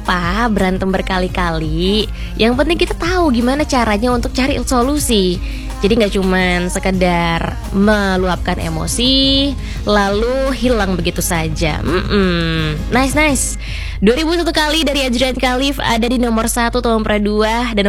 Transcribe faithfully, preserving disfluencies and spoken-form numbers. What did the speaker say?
apa-apa berantem berkali-kali. Yang penting kita tahu gimana caranya untuk cari solusi. Jadi gak cuman sekedar meluapkan emosi lalu hilang begitu saja. Mm-mm. Nice nice. dua ribu satu kali dari Ajran Khalif ada di nomor satu tahun dua. Dan